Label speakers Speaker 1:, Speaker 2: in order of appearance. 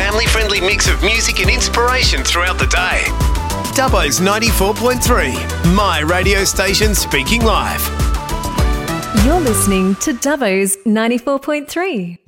Speaker 1: family-friendly mix of music and inspiration throughout the day. Dubbo's 94.3, my radio station speaking live.
Speaker 2: You're listening to Dubbo's 94.3.